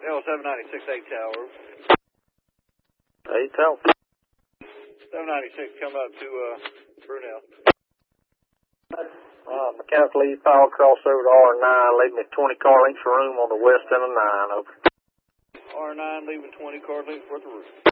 L 796 8 Tower. 8 Tower. 796, come up to Brunel. Mechanical lead power crossover to R9, leaving me 20 car lengths of room on the west end of 9, over. R9 leaving 20 car lengths worth of room.